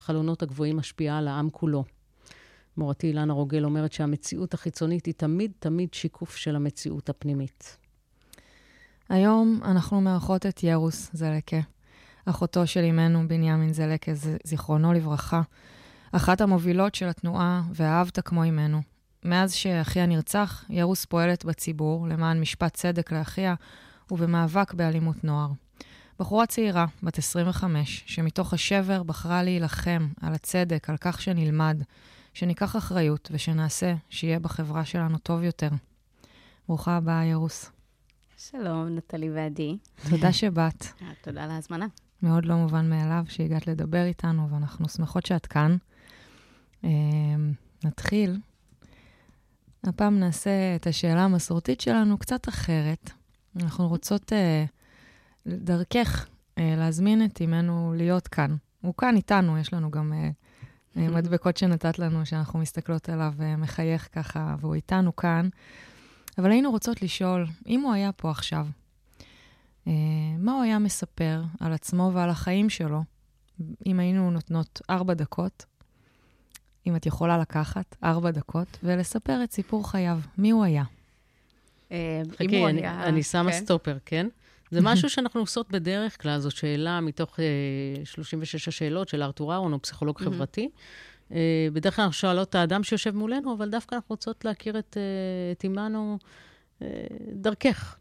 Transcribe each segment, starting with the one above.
החלונות הגבוהים משפיעה על העם כולו. מורתי אילנה רוגל אומרת שהמציאות החיצונית היא תמיד תמיד שיקוף של המציאות הפנימית. היום אנחנו מארחות את ירוס זלקה, אחותו של אמנו בנימין זלקה, זיכרונו לברכה, אחת המובילות של התנועה ואהבת כמו אמנו. מאז שאחיה נרצח, ירוס פועלת בציבור למען משפט צדק לאחיה ובמאבק באלימות נוער. בחורה צעירה, בת 25, שמתוך השבר בחרה להילחם על הצדק, על כך שנלמד, שניקח אחריות ושנעשה שיהיה בחברה שלנו טוב יותר. ברוכה הבאה, ירוס. שלום, נטלי ועדי. תודה שבאת. תודה על ההזמנה. מאוד לא מובן מאליו שהגעת לדבר איתנו, ואנחנו שמחות שאת כאן. נתחיל. הפעם נעשה את השאלה המסורתית שלנו קצת אחרת. אנחנו רוצות דרכך להזמין את אמנו להיות כאן. הוא כאן איתנו, יש לנו גם מדבקות שנתת לנו, שאנחנו מסתכלות עליו ומחייך ככה, והוא איתנו כאן. אבל היינו רוצות לשאול, אם הוא היה פה עכשיו, מה הוא היה מספר על עצמו ועל החיים שלו, אם היינו נותנות 4 דקות, אם את יכולה לקחת 4 דקות, ולספר את סיפור חייו, מי הוא היה? חכי, אני שמה סטופר, כן? זה משהו שאנחנו עושות בדרך כלל, זו שאלה מתוך 36 השאלות של ארתור אהרון, הוא פסיכולוג חברתי. בדרך כלל אנחנו שואלות את האדם שיושב מולנו, אבל דווקא אנחנו רוצות להכיר את אמנו דרכך.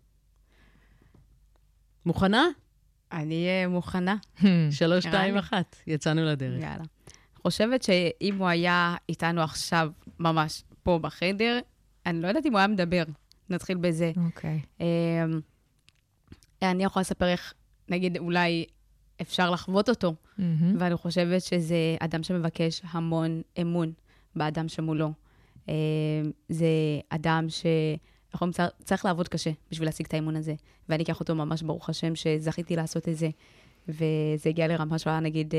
מוכנה? אני מוכנה. 3, 2, 1, יצאנו לדרך. יאללה. חושבת שאם הוא היה איתנו עכשיו, ממש פה בחדר, אני לא יודעת אם הוא היה מדבר. נתחיל בזה. אוקיי. אני יכולה לספר איך, נגיד, אולי אפשר לחוות אותו, ואני חושבת שזה אדם שמבקש המון אמון באדם שמולו. זה אדם צריך לעבוד קשה בשביל להשיג את האמון הזה, ואני אקח אותו ממש ברוך השם שזכיתי לעשות את זה, וזה הגיע לרמה שהיה, נגיד,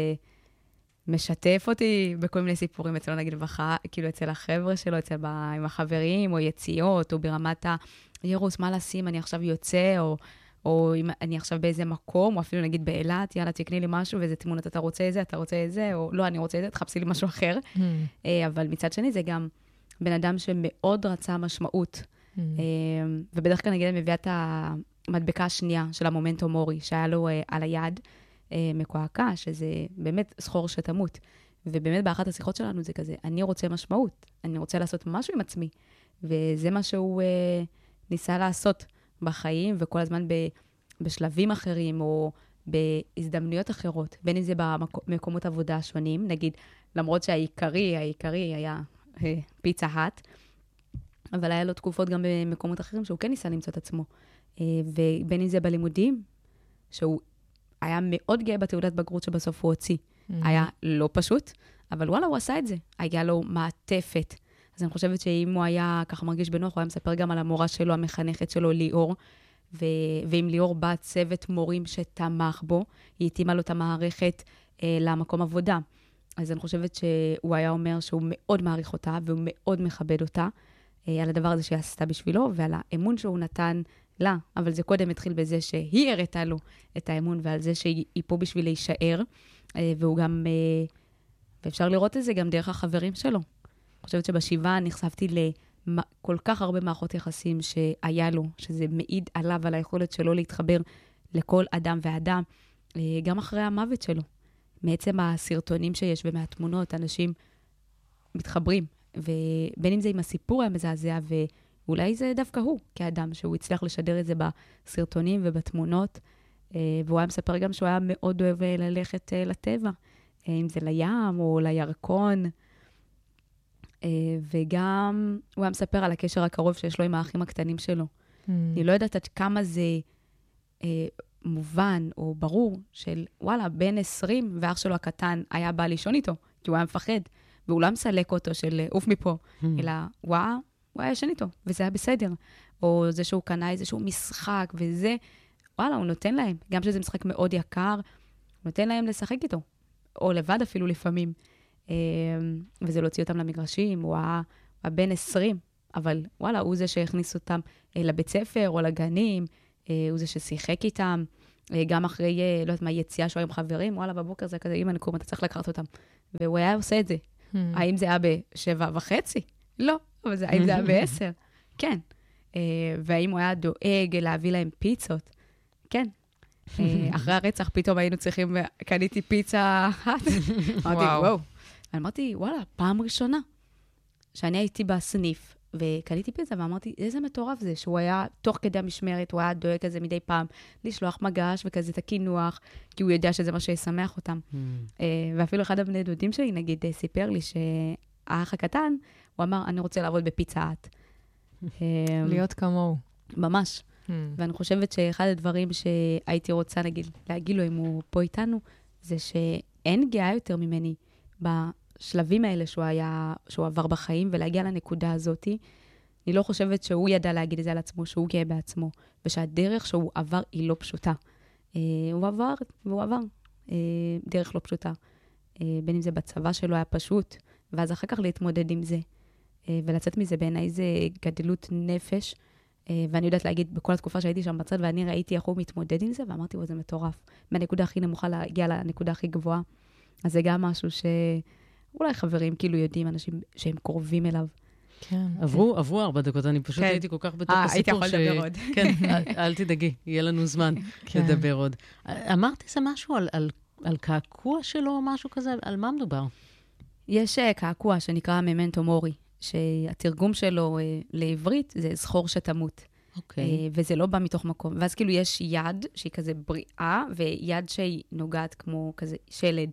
משתף אותי בכל מיני סיפורים אצלו, נגיד, כאילו אצל החבר'ה שלו, עם החברים, או יציאות, או ברמת ירוס, מה לשים, אני עכשיו יוצא, או אם אני עכשיו באיזה מקום, או אפילו נגיד באילת, יאללה, תקני לי משהו, ואיזה תמונות, אתה רוצה את זה, אתה רוצה את זה, או לא, אני רוצה את זה, תחפשי לי משהו אחר. אבל מצד שני, זה גם בן אדם שמאוד רצה משמעות. ובדרך כלל נגיד, אני מביאה את המדבקה השנייה של המומנטו מורי, שהיה לו על היד מקועקע, שזה באמת זכור שתמות. ובאמת באחת השיחות שלנו זה כזה, אני רוצה משמעות, אני רוצה לעשות משהו עם עצמי. וזה מה שהוא ניסה לעשות בחיים, וכל הזמן בשלבים אחרים, או בהזדמנויות אחרות, בין אם זה במקומות עבודה השונים, נגיד, למרות שהעיקרי היה פיצה האט, אבל היה לו תקופות גם במקומות אחרים, שהוא כן ניסה למצוא את עצמו. ובין אם זה בלימודים, שהוא היה מאוד גאה בתעודת בגרות שבסוף הוא הוציא. היה לא פשוט, אבל וואלה, הוא עשה את זה. היה לו מעטפת. אז אני חושבת שאם הוא היה ככה מרגיש בנוח, הוא היה מספר גם על המורה שלו, המחנכת שלו, ליאור, ועם ליאור בא צוות מורים שתמך בו, היא התאימה לו את המערכת למקום עבודה. אז אני חושבת שהוא היה אומר שהוא מאוד מעריך אותה, והוא מאוד מכבד אותה, על הדבר הזה שהיא עשתה בשבילו, ועל האמון שהוא נתן לה. אבל זה קודם התחיל בזה שהיא הראתה לו את האמון, ועל זה שהיא פה בשביל להישאר, והוא גם, ואפשר לראות את זה גם דרך החברים שלו. אני חושבת שבשבעה נחשפתי לכל כך הרבה מערכות יחסים שהיה לו, שזה מעיד עליו, על היכולת שלו להתחבר לכל אדם ואדם, גם אחרי המוות שלו. מעצם הסרטונים שיש ומהתמונות, אנשים מתחברים, ובין אם זה עם הסיפור המזעזע, ואולי זה דווקא הוא, כאדם, שהוא הצליח לשדר את זה בסרטונים ובתמונות, והוא היה מספר גם שהוא היה מאוד אוהב ללכת לטבע, אם זה לים או לירקון, וגם הוא היה מספר על הקשר הקרוב שיש לו עם האחים הקטנים שלו. אני לא יודעת עד כמה זה מובן או ברור של, וואלה, בן 20 ואח שלו הקטן היה בא לישון איתו, כי הוא היה מפחד, והוא לא מסלק אותו של אוף מפה, אלא וואו, הוא היה ישן איתו, וזה היה בסדר. או זה שהוא קנה איזשהו משחק, וזה, וואלה, הוא נותן להם, גם שזה משחק מאוד יקר, הוא נותן להם לשחק איתו, או לבד אפילו לפעמים. וזה להוציא אותם למגרשים, הוא היה בן 20, אבל וואלה, הוא זה שהכניס אותם לבית ספר או לגנים, הוא זה ששיחק איתם, גם אחרי, לא יודעת מה, יציאה שהוא עם חברים, וואלה, בבוקר זה כזה, אם אני קוראים, אתה צריך לקחת אותם והוא היה עושה את זה. האם זה היה ב7:30? לא, אבל האם זה היה ב10? כן. והאם הוא היה דואג להביא להם פיצות? כן. אחרי הרצח פתאום היינו צריכים, קניתי פיצה אחת. אמרתי, וואו. אמרתי, וואלה, פעם ראשונה שאני הייתי בסניף, וקניתי פיצה, ואמרתי, איזה מטורף זה, שהוא היה, תוך כדי המשמרת, הוא היה דואג כזה מדי פעם, לשלוח מגש וכזה את הכינוח, כי הוא יודע שזה מה שישמח אותם. ואפילו אחד הבני דודים שלי, נגיד, סיפר לי שהאח הקטן, הוא אמר, אני רוצה לעבוד בפיצה האט. להיות כמוהו. ממש. ואני חושבת שאחד הדברים שהייתי רוצה, נגיד, להגיד לו אם הוא פה איתנו, זה שאין גאה יותר ממני בשלבים האלה שהוא עבר בחיים, ולהגיע לנקודה הזאת. אני לא חושבת שהוא ידע להגיד את זה על עצמו, שהוא גאה בעצמו, ושהדרך שהוא עבר היא לא פשוטה. הוא עבר דרך לא פשוטה. בין אם זה בצבא שלו היה פשוט, ואז אחר כך להתמודד עם זה, ולצאת מזה בעיניי זה גדלות נפש, ואני יודעת להגיד, בכל התקופה שהייתי שם בצד, ואני ראיתי איך הוא מתמודד עם זה, ואמרתי, זה מטורף. מהנקודה הכי נמוכה להגיע לנקודה הכי גבוהה. אז זה גם משהו שאולי חברים כאילו יודעים, אנשים שהם קרובים אליו. כן. עברו 4 דקות, אני פשוט הייתי כל כך בתוך הסיפור הייתי יכול לדבר עוד. כן, אל תדאגי, יהיה לנו זמן לדבר עוד. אמרת איזה משהו על קעקוע שלו או משהו כזה? על מה מדובר? יש קעקוע שנקרא ממנטו מורי. שהתרגום שלו לעברית זה זכור שתמות. וזה לא בא מתוך מקום. ואז כאילו יש יד שהיא כזה בריאה, ויד שהיא נוגעת כמו כזה שלד.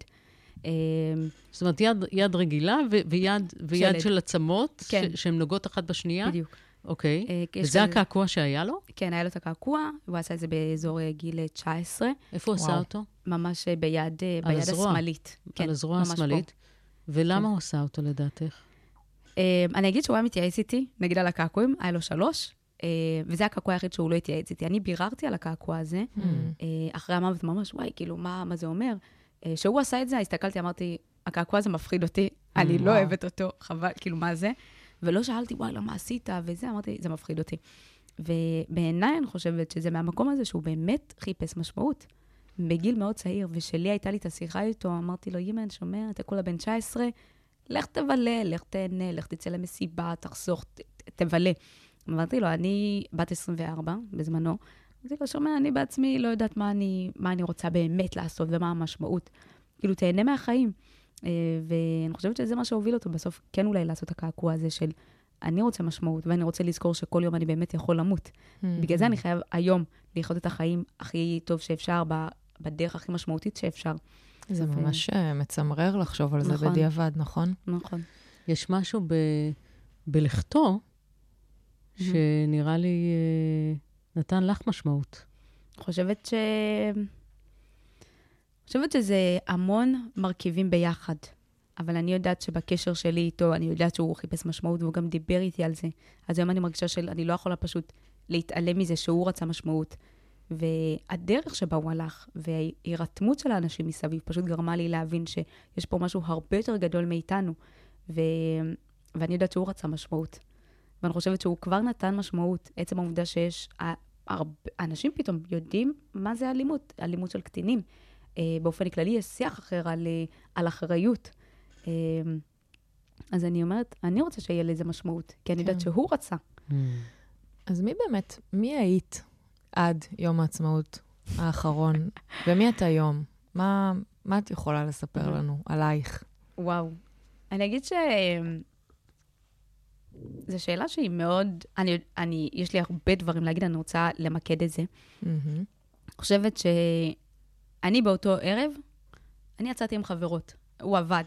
זאת אומרת, יד רגילה ויד של עצמות, שהן נוגעות אחת בשנייה? בדיוק. אוקיי. וזה הקעקוע שהיה לו? כן, היה לו את הקעקוע, הוא עשה את זה באזור גיל 19. איפה הוא עשה אותו? ממש ביד השמאלית. על הזרוע השמאלית. ולמה הוא עשה אותו לדעתך? אני אגיד שהוא היה מתייעץ איתי, נגיד על הקעקועים, היה לו 3, וזה הקעקוע היחיד שהוא לא התייעץ איתי. אני ביררתי על הקעקוע הזה, אחרי המוות ממש, וואי, כאילו, מה זה אומר? שהוא עשה את זה, הסתכלתי, אמרתי, הקעקוע הזה מפחיד אותי, אני לא אוהבת אותו, חבל, כאילו, מה זה? ולא שאלתי, וואי, לא, מה עשית? וזה, אמרתי, זה מפחיד אותי. ובעיניי אני חושבת שזה מהמקום הזה שהוא באמת חיפש משמעות, בגיל מאוד צעיר, ושלי הייתה לי את השיחה איתו, אמרתי לו, ימן, שומע, אתה כולה בן 19, לך תבלה, לך תהנה, לך תצא למסיבה, תחסוך, תבלה. אמרתי לו, אני בת 24 בזמנו, אמרתי לו, שומע, אני בעצמי לא יודעת מה אני רוצה באמת לעשות ומה המשמעות. כאילו, תהנה מהחיים. ואני חושבת שזה מה שהוביל אותו בסוף, כן אולי לעשות את הקעקוע הזה של, אני רוצה משמעות, ואני רוצה לזכור שכל יום אני באמת יכול למות. בגלל זה אני חייב היום לחיות את החיים הכי טוב שאפשר, בדרך הכי משמעותית שאפשר. זה ממש מצמרר לחשוב על זה בדיעבד, נכון? נכון. יש משהו בלכתו, שנראה לי נתן לך משמעות. אני חושבת שזה המון מרכיבים ביחד, אבל אני יודעת שבקשר שלי איתו, אני יודעת שהוא חיפש משמעות, והוא גם דיבר איתי על זה. אז היום אני מרגישה שאני לא יכולה פשוט להתעלם מזה שהוא רצה משמעות, והדרך שבה הוא הלך, וההירתמות של האנשים מסביב, פשוט גרמה לי להבין שיש פה משהו הרבה יותר גדול מאיתנו, ואני יודעת שהוא רצה משמעות. ואני חושבת שהוא כבר נתן משמעות, עצם העובדה שיש, אנשים פתאום יודעים מה זה אלימות, אלימות של קטינים. באופן כללי יש שיח אחר על אחריות. אז אני אומרת, אני רוצה שיהיה לזה משמעות, כי אני יודעת שהוא רצה. אז מי היית עד יום העצמאות האחרון? ומי את היום? מה את יכולה לספר לנו עלייך? וואו. אני אגיד זו שאלה שהיא מאוד, יש לי הרבה דברים להגיד, אני רוצה למקד את זה. אני חושבת שאני באותו ערב, אני יצאתי עם חברות, הוא עבד.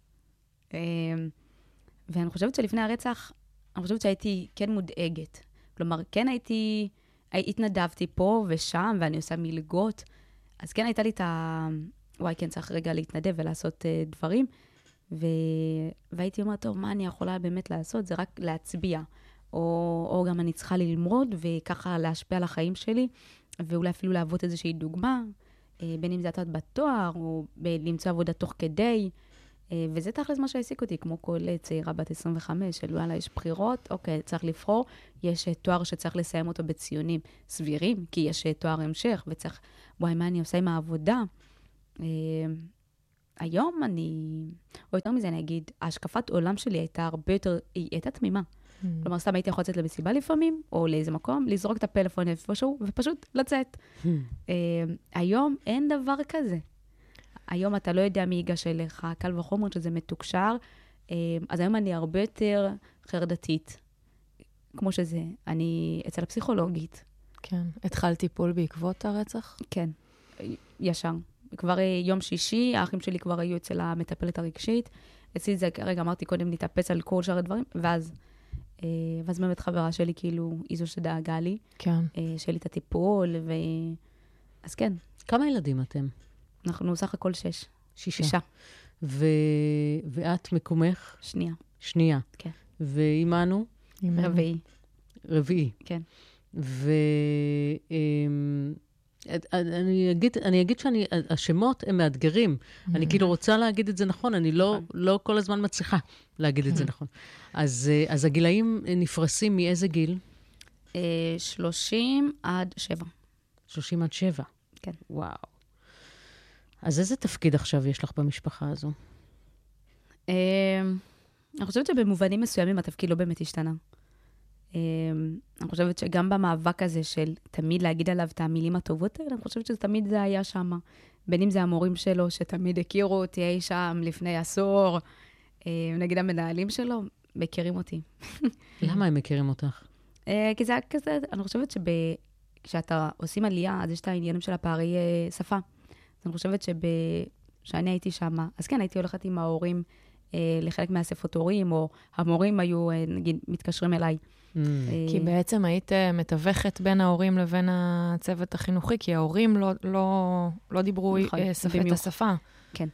ואני חושבת שלפני הרצח, אני חושבת שהייתי כן מודאגת. כלומר, כן התנדבתי פה ושם, ואני עושה מלגות, אז כן הייתה לי את וואי, כן, צריך רגע להתנדב ולעשות דברים, והייתי אומרת, טוב, מה אני יכולה באמת לעשות? זה רק להצביע, או גם אני צריכה ללמוד, וככה להשפיע על החיים שלי, ואולי אפילו להוות איזושהי דוגמה, בין אם זה עתת בתואר, או למצוא עבודה תוך כדי, וזה תכלס מה שהעסיק אותי, כמו כל צעירה בת 25, של וואלה, יש בחירות, אוקיי, צריך לבחור, יש תואר שצריך לסיים אותו בציונים סבירים, כי יש תואר המשך, וצריך, וואי, מה אני עושה עם העבודה? היום או יותר מזה אני אגיד, השקפת עולם שלי הייתה הרבה יותר, היא הייתה תמימה. כלומר, סתם הייתי יכולה לצאת למסיבה לפעמים, או לאיזה מקום, לזרוק את הפלאפון איפשהו, ופשוט לצאת. היום אין דבר כזה. היום אתה לא יודע מי ייגש אליך, קל וחומר שזה מתוקשר, אז היום אני הרבה יותר חרדתית, כמו שזה. אני אצל הפסיכולוגית. כן. התחלת טיפול בעקבות הרצח? כן, ישר. כבר יום שישי, האחים שלי כבר היו אצל המטפלת הרגשית. אצלי זה, רגע, אמרתי קודם, נתאפס על כל שאר הדברים, ואז באמת חברה שלי, כאילו, היא זו שדאגה לי. כן. שלי את הטיפול, אז כן. כמה ילדים אתם? אנחנו סך הכל 6. 6. ואת מקומך? שנייה. כן. ואימנו? רביעי. כן. אני אגיד שהשמות הם מאתגרים. אני כאילו רוצה להגיד את זה נכון, אני לא כל הזמן מצליחה להגיד את זה נכון. אז הגילאים נפרסים מאיזה גיל? 30 עד 7. 30 עד 7? כן. וואו. אז איזה תפקיד עכשיו יש לך במשפחה הזו? אני חושבת שבמובנים מסוימים התפקיד לא באמת השתנה. אני חושבת שגם במאבק הזה של תמיד להגיד עליו את המילים הטובות האלה, אני חושבת שתמיד זה היה שם. בין אם זה המורים שלו, שתמיד הכירו אותי אי שם לפני עשור, נגיד המנהלים שלו, מכירים אותי. למה הם מכירים אותך? כי זה היה כזה, אני חושבת כשאתה עושים עלייה, אז יש את העניינים של הפערי שפה. אז אני חושבת שאני הייתי שם, אז כן, הייתי הולכת עם ההורים לחלק מהאספות הורים, או המורים היו, נגיד, מתקשרים אליי. כי בעצם היית מתווכת בין ההורים לבין הצוות החינוכי, כי ההורים לא דיברו את השפה. כן.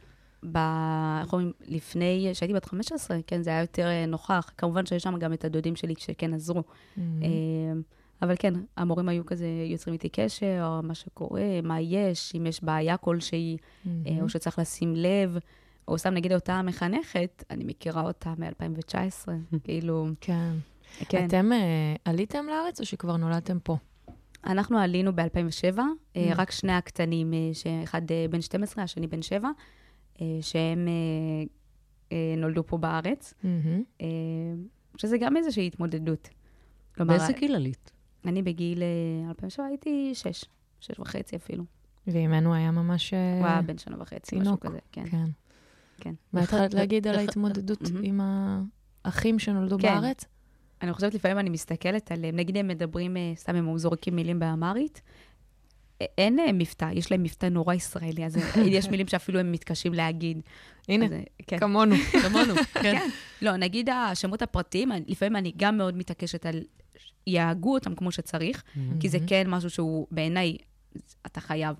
לפני שהייתי בת 15, כן, זה היה יותר נוכח. כמובן שיש שם גם את הדודים שלי שכן עזרו. אבל כן, המורים היו כזה יוצרים איתי קשר, או מה שקורה, מה יש, אם יש בעיה כלשהי, או שצריך לשים לב, או סתם נגיד אותה מחנכת, אני מכירה אותה מ-2019, כאילו... כן. כן. אתם עליתם לארץ או שכבר נולדתם פה? אנחנו עלינו ב-2007, רק שני הקטנים, שאחד בן 12, השני בן 7, שהם נולדו פה בארץ, שזה גם איזושהי התמודדות. באיזה גיל עלית? אני בגיל 2007 הייתי 6 וחצי אפילו. ואימנו היה ממש... הוא היה בן 1.5, משהו כזה, כן. כן. מה התחלת להגיד על ההתמודדות עם האחים שנולדו בארץ? אני חושבת לפעמים אני מסתכלת עליהם, נגיד הם מדברים, סתם הם זורקים מילים באמרית, אין מבטא, יש להם מבטא נורא ישראלי, אז יש מילים שאפילו הם מתקשים להגיד. הנה, כמונו. כן. לא, נגיד השמות הפרטיים, לפעמים אני גם מאוד מתעקשת על, יהגו אותם כמו שצריך, כי זה כן משהו שהוא בעיניי, אתה חייב.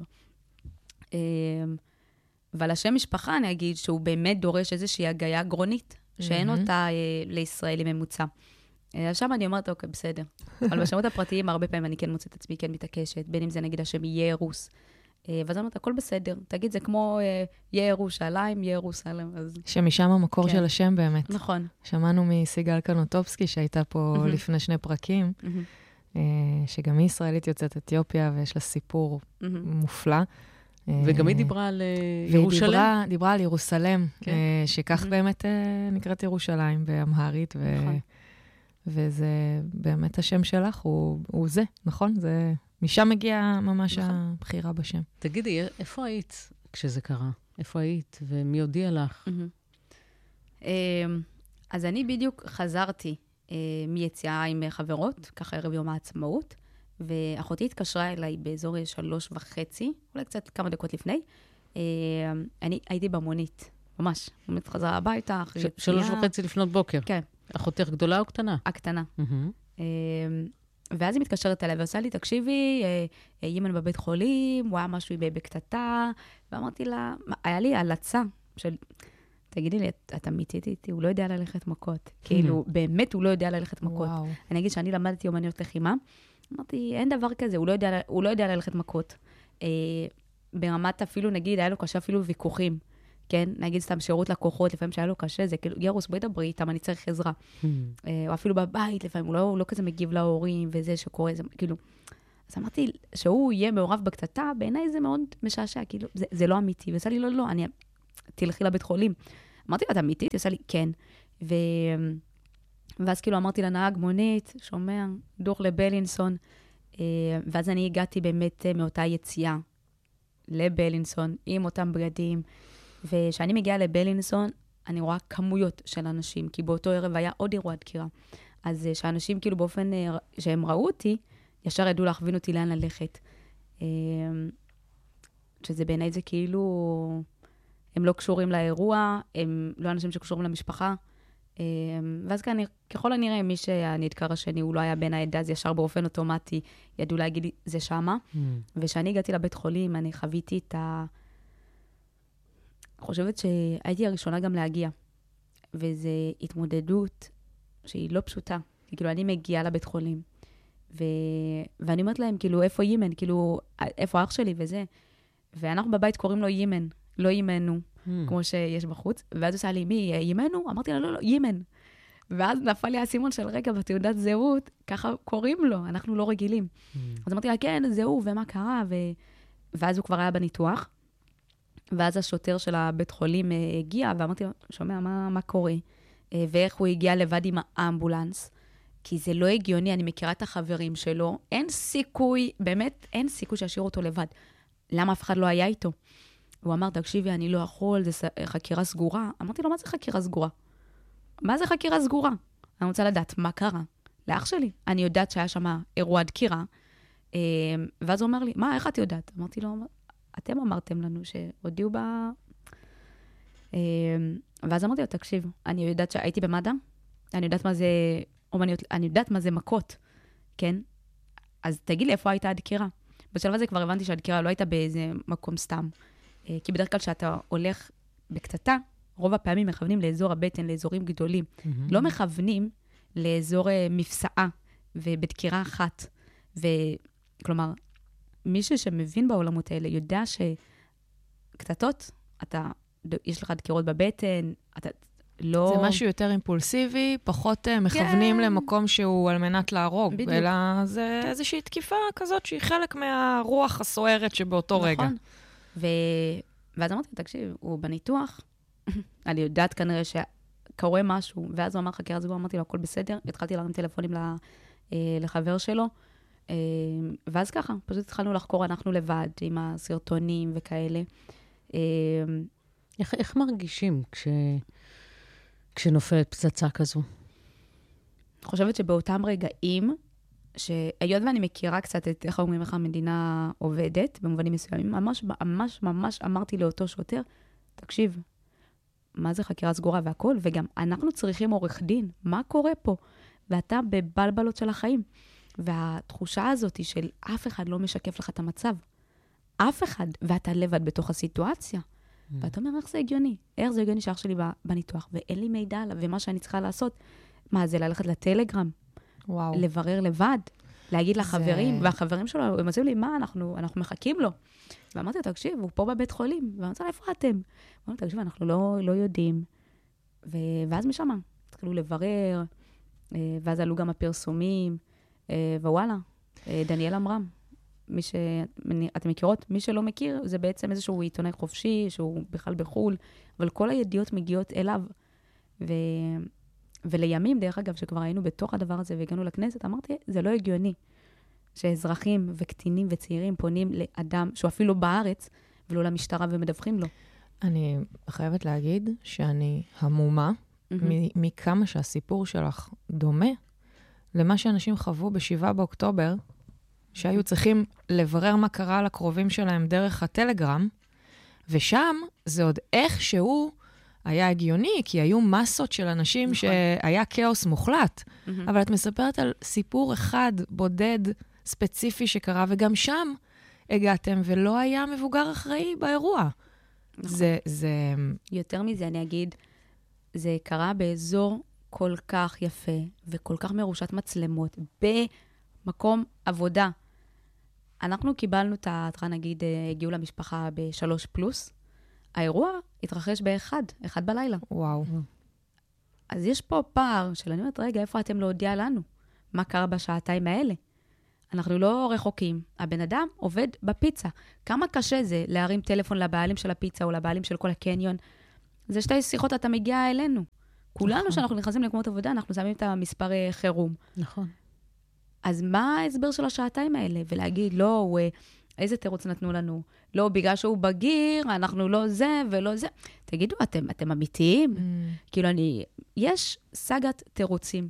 אבל השם משפחה, אני אגיד, שהוא באמת דורש איזושהי הגיה גרונית, שאין אותה לישראלי ממוצע. שם אני אומרת, אוקיי, בסדר. אבל בשמות הפרטיים, הרבה פעמים אני כן מוצאת עצמי, כן מתעקשת, בין אם זה נגיד השם ירוס. ואז אני אומרת, הכל בסדר. תגיד, זה כמו ירושלים, ירוסלם. שמשם המקור של השם באמת. נכון. שמענו מסיגל קנוטובסקי, שהייתה פה לפני 2 פרקים, שגם היא ישראלית יוצאת אתיופיה, ויש לה סיפור מופלא. וגם היא דיברה על ירושלים. והיא דיברה על ירוסלם, שכך באמת נקראת ירושלים באמהרית, וזה באמת השם שלך, הוא זה, נכון? משם מגיעה ממש הבחירה בשם. תגידי, איפה היית כשזה קרה? איפה היית ומי הודיע לך? אז אני בדיוק חזרתי מיציאה עם חברות, ככה ערב יום העצמאות, ואחותי התקשרה אליי באזור 3:30, אולי קצת כמה דקות לפני. אני הייתי במונית, ממש. מונית חזרה הביתה. 3:30 לפנות בוקר? כן. אחותך גדולה או קטנה? הקטנה. ואז היא מתקשרת אליי ועושה לי, תקשיבי, ימן בבית חולים, הוא היה משהו בקטטה, ואמרתי לה, היה לי הלצה של... תגידי לי, אתה אמיתית איתי? הוא לא יודע ללכת מכות. כאילו, באמת הוא לא יודע ללכת מכות. אני אגיד שאני למדתי אומניות לחימה, אמרתי, אין דבר כזה, הוא לא יודע ללכת מכות. ברמת אפילו, נגיד, היה לו קשה אפילו ויכוחים, כן? נגיד סתם שירות לקוחות, לפעמים שהיה לו קשה, זה כאילו, ירוס, בואי דברי איתם, אני צריך עזרה. או אפילו בבית, לפעמים, הוא לא כזה מגיב להורים, וזה שקורה, זה כאילו... אז אמרתי, שהוא יהיה מעורב בקטטה, בעיניי זה מאוד משעשע, כאילו, זה לא אמיתי. ועשה לי, לא, תלכי לבית חולים. אמרתי לה, את אמיתית? היא עושה לי, כן. ואז כאילו אמרתי לנהג מונית, שומע, דוח לבלינסון, ואז אני הגעתי באמת מאותה יציאה לבלינסון, עם אותם בגדים, וכשאני מגיעה לבלינסון, אני רואה כמויות של אנשים, כי באותו ערב היה עוד אירוע דקירה. אז שאנשים כאילו באופן שהם ראו אותי, ישר ידעו להכווין אותי לאן ללכת. שזה בעיניי זה כאילו, הם לא קשורים לאירוע, הם לא אנשים שקשורים למשפחה. ואז ככל הנראה, מי שהנדקר השני, הוא לא היה בין העדה, אז ישר באופן אוטומטי, ידעו להגיד, זה שמה. ושאני הגעתי לבית חולים, אני חוויתי את חושבת שהייתי הראשונה גם להגיע. וזו התמודדות שהיא לא פשוטה. כאילו, אני מגיעה לבית חולים, ואני אומרת להם, כאילו, איפה יימן? כאילו, איפה אח שלי וזה? ואנחנו בבית קוראים לו יימן, לא יימנו, כמו שיש בחוץ. ואז עושה לי, מי, יימנו? אמרתי לה, לא, יימן. ואז נפל לי הסימון של רגע בתעודת זהות, ככה קוראים לו, אנחנו לא רגילים. אז אמרתי לה, כן, זהו, ומה קרה? ואז הוא כבר היה בניתוח. ואז השוטר של הבית חולים הגיע, ואמרתי לו, שומע, מה קורה? ואיך הוא הגיע לבד עם האמבולנס. כי זה לא הגיוני, אני מכירה את החברים שלו, אין סיכוי, באמת אין סיכוי שישאיר אותו לבד. למה אף אחד לא היה איתו? הוא אמר, תקשיבי, אני לא יכול, זה חקירה סגורה. אמרתי לו, מה זה חקירה סגורה? מה זה חקירה סגורה? אני רוצה לדעת מה קרה. לאח שלי, אני יודעת שהיה שם אירוע דקירה, ואז הוא אומר לי, מה, איך את יודעת? אמרתי לו, אתם אמרתם לנו שהודיעו ואז אמרתי לו, תקשיב, אני יודעת שהייתי במד"א, אני יודעת מה זה אומניות, אני יודעת מה זה מכות, כן? אז תגיד לי, איפה הייתה הדקירה? בשלב הזה כבר הבנתי שהדקירה לא הייתה באיזה מקום סתם. כי בדרך כלל שאתה הולך בקטטה, רוב הפעמים מכוונים לאזור הבטן, לאזורים גדולים. לא מכוונים לאזור מפסעה ובדקירה אחת. כלומר, מישהו שמבין בעולמות האלה יודע שקטטות, יש לך דקירות בבטן, אתה לא... זה משהו יותר אימפולסיבי, פחות מכוונים למקום שהוא על מנת להרוג, בדיוק. אלא זה איזושהי תקיפה כזאת שהיא חלק מהרוח הסוערת שבאותו רגע. נכון. ואז אמרתי, תקשיב, הוא בניתוח, אני יודעת כנראה שקורה משהו, ואז הוא אמר חקירה סגורה, אמרתי לו, הכל בסדר, התחלתי להרים טלפונים לחבר שלו, ואז ככה, פשוט התחלנו לחקור, אנחנו לבד, עם הסרטונים וכאלה. איך מרגישים כשנופלת פצצה כזו? אני חושבת שבאותם רגעים, שהיות ואני מכירה קצת את איך אומרים איך המדינה עובדת, במובנים מסוימים, ממש אמרתי לאותו שוטר, תקשיב, מה זה חקירה סגורה והכל? וגם אנחנו צריכים עורך דין, מה קורה פה? ואתה בבלבלות של החיים. והתחושה הזאת היא של אף אחד לא משקף לך את המצב. אף אחד, ואתה לבד בתוך הסיטואציה. ואתה אומר, איך זה הגיוני? איך זה הגיוני שאח שלי בניתוח? ואין לי מידע עליו, ומה שאני צריכה לעשות, מה זה, ללכת לטלגרם? וואו. לברר לבד, להגיד לחברים, והחברים שלו, הם עושים לי, מה, אנחנו מחכים לו. ואמרתי, תקשיב, הוא פה בבית חולים, ואמרתי, איפה אתם? אמרתי, תקשיב, אנחנו לא יודעים. ואז משם, התחילו לברר, ואז עלו גם הפרסומים, ווואלה, דניאל אמרם, אתם מכירות? מי שלא מכיר, זה בעצם איזשהו עיתונאי חופשי, שהוא בכלל בחול, אבל כל הידיעות מגיעות אליו, ולימים, דרך אגב, שכבר היינו בתוך הדבר הזה והגענו לכנסת, אמרתי, זה לא הגיוני שאזרחים וקטינים וצעירים פונים לאדם שהוא אפילו בארץ, ולא למשטרה ומדווחים לו. אני חייבת להגיד שאני המומה מכמה שהסיפור שלך דומה למה שאנשים חוו ב7 באוקטובר, שהיו צריכים לברר מה קרה לקרובים שלהם דרך הטלגרם, ושם זה עוד איכשהו היה הגיוני, כי היו מסות של אנשים נכון. שהיה כאוס מוחלט. אבל את מספרת על סיפור אחד בודד ספציפי שקרה, וגם שם הגעתם, ולא היה מבוגר אחראי באירוע. נכון. זה... יותר מזה, אני אגיד, זה קרה באזור כל כך יפה, וכל כך מרושת מצלמות, במקום עבודה. אנחנו קיבלנו את ההתראה, נגיד, הגיעו למשפחה ב3+, האירוע התרחש ב1 בלילה. וואו. אז יש פה פער של, אני אומרת, רגע, איפה אתם לא הודיע לנו? מה קרה בשעתיים האלה? אנחנו לא רחוקים. הבן אדם עובד בפיצה. כמה קשה זה להרים טלפון לבעלים של הפיצה או לבעלים של כל הקניון? זה 2 שיחות, אתה מגיע אלינו. כולנו שאנחנו נכנסים למקומות עבודה, אנחנו שמים את המספר חירום. נכון. אז מה ההסבר של השעתיים האלה? ולהגיד, לא, איזה תירוץ נתנו לנו? לא, בגלל שהוא בגיר, אנחנו לא זה ולא זה. תגידו, אתם אמיתיים? כאילו, יש סגת תירוצים.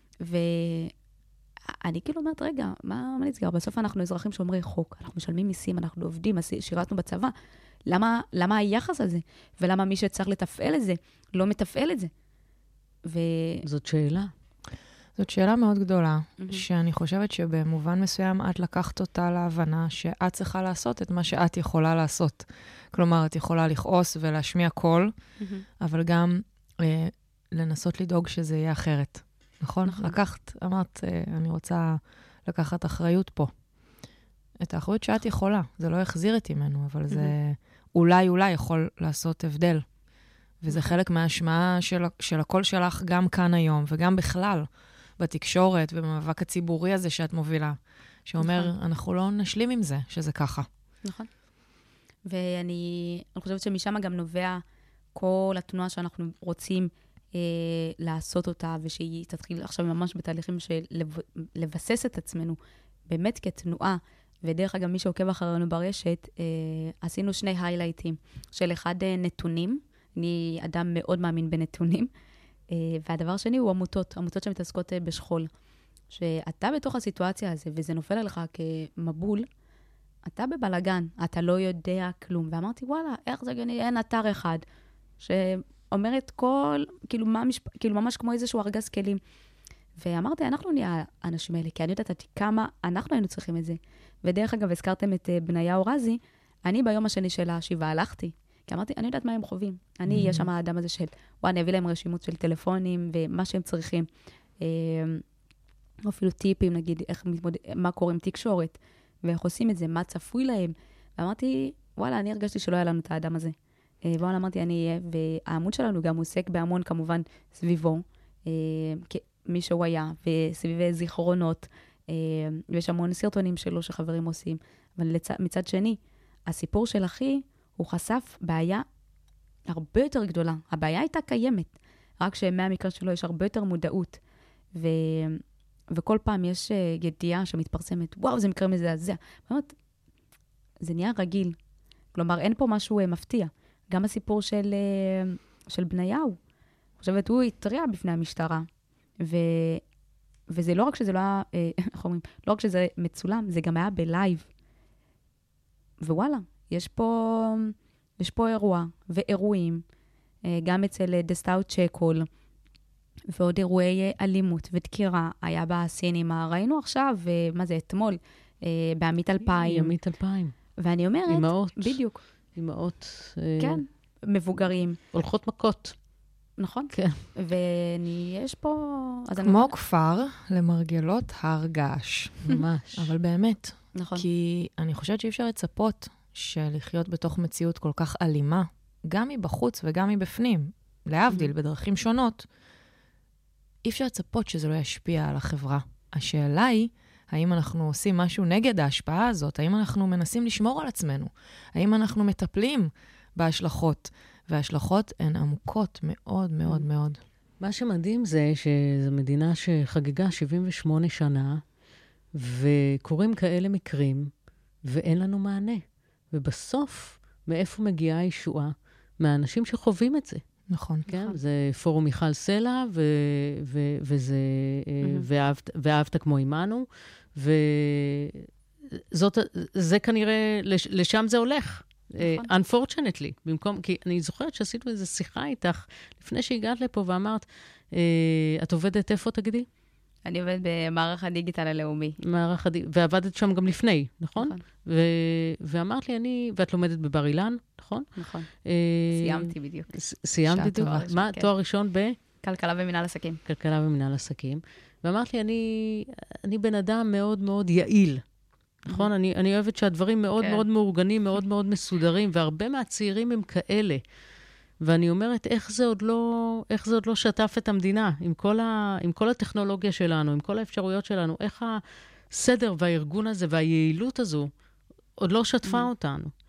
ואני כאילו אומרת, רגע, מה נסגר? בסוף אנחנו אזרחים שומרי חוק, אנחנו משלמים מיסים, אנחנו עובדים, שירתנו בצבא. למה היחס הזה? ולמה מי שצריך לתפעל את זה, לא מתפעל את זה? זאת שאלה. זאת שאלה מאוד גדולה, שאני חושבת שבמובן מסוים את לקחת אותה להבנה שאת צריכה לעשות את מה שאת יכולה לעשות. כלומר, את יכולה לכעוס ולהשמיע קול, אבל גם לנסות לדאוג שזה יהיה אחרת. נכון? לקחת, אמרת, אני רוצה לקחת אחריות פה. את האחריות שאת יכולה. זה לא יחזיר את ממנו, אבל זה אולי יכול לעשות הבדל. וזה חלק מההשמעה של הקול שלך גם כאן היום, וגם בכלל. בתקשורת ובמאבק הציבורי הזה שאת מובילה, שאומר, נכון. אנחנו לא נשלים עם זה, שזה ככה. נכון. ואני חושבת שמשם גם נובע כל התנועה שאנחנו רוצים לעשות אותה, ושהיא תתחיל עכשיו ממש בתהליכים של לבסס את עצמנו, באמת כתנועה, ודרך אגב, מי שעוקב אחרינו ברשת, עשינו 2 היילייטים, של אחד נתונים, אני אדם מאוד מאמין בנתונים, והדבר שני הוא עמותות שמתעסקות בשכול. שאתה בתוך הסיטואציה הזו, וזה נופל עליך כמבול, אתה בבלגן, אתה לא יודע כלום. ואמרתי, וואלה, איך זה גני, אין אתר אחד, שאומרת כאילו ממש כמו איזשהו ארגז כלים. ואמרתי, אנחנו נהיה האנשים האלה, כי אני יודעת כמה אנחנו היינו צריכים את זה. ודרך אגב, הזכרתם את בניהו רזי, אני ביום השני של השבעה הלכתי, כי אמרתי, אני יודעת מה הם חווים. אני אהיה שם האדם הזה של, אני אביא להם רשימות של טלפונים, ומה שהם צריכים. אפילו טיפים, נגיד, מה קורה עם תקשורת, ואיך עושים את זה, מה צפוי להם. ואמרתי, וואלה, אני הרגשתי שלא היה לנו את האדם הזה. וואלה, אמרתי, אני אהיה, והעמוד שלנו גם עוסק בהמון, כמובן, סביבו, מי שהוא היה, וסביבי זיכרונות, ויש המון סרטונים שלו שחברים עושים. אבל מצד שני, הסיפור של אחי, הוא חשף בעיה הרבה יותר גדולה. הבעיה הייתה קיימת, רק שמהמקרה שלו יש הרבה יותר מודעות. וכל פעם יש ידיעה שמתפרסמת, וואו, זה מקרה מזעזע. באמת, זה נהיה רגיל. כלומר, אין פה משהו מפתיע. גם הסיפור של בניהו. אני חושבת, הוא התריע בפני המשטרה. וזה לא רק שזה לא היה, איך אומרים, לא רק שזה מצולם, זה גם היה בלייב. ווואלה, יש פה אירוע ואירועים, גם אצל דסטאוט צ'קול, ועוד אירועי אלימות ודקירה, היה בסינימה, ראינו עכשיו, מה זה, אתמול, בעמית 2000. עמית 2000. ואני אומרת, אמאות. בדיוק. אמאות. כן, מבוגרים. הולכות מכות. נכון. כן. ויש פה... כמו כפר למרגלות הר געש. ממש. אבל באמת. נכון. כי אני חושבת שאי אפשר לצפות שלחיות בתוך מציאות כל כך אלימה, גם מבחוץ וגם מבפנים, להבדיל בדרכים שונות, אי אפשר לצפות שזה לא ישפיע על החברה. השאלה היא, האם אנחנו עושים משהו נגד ההשפעה הזאת? האם אנחנו מנסים לשמור על עצמנו? האם אנחנו מטפלים בהשלכות? וההשלכות הן עמוקות מאוד מאוד מאוד. מה שמדהים זה שזו מדינה שחגגה 78 שנה, וקורים כאלה מקרים, ואין לנו מענה. ובסוף, מאיפה מגיעה הישועה? מהאנשים שחווים את זה. נכון. כן? נכון. זה פורום מיכל סלע, וזה, ואהבת כמו עמנו, וזה כנראה, לשם זה הולך. Unfortunately, במקום, כי אני זוכרת שעשינו איזו שיחה איתך, לפני שהגעת לפה ואמרת, את עובדת איפה, תגידי? אני עובדת במערך הדיגיטל הלאומי. ועבדת שם גם לפני, נכון? ואמרת לי, ואת לומדת בבר אילן, נכון? נכון. סיימתי בדיוק. סיימת בדיוק? מה? תואר ראשון ב? כלכלה ומנהל עסקים. כלכלה ומנהל עסקים. ואמרת לי, אני בן אדם מאוד מאוד יעיל. נכון? אני אוהבת שהדברים מאוד מאוד מאורגנים, מאוד מאוד מסודרים, והרבה מהצעירים הם כאלה. ואני אומרת, איך זה עוד לא שטף את המדינה, עם כל הטכנולוגיה שלנו, עם כל האפשרויות שלנו, איך הסדר והארגון הזה והיעילות הזו עוד לא שתפה אותנו.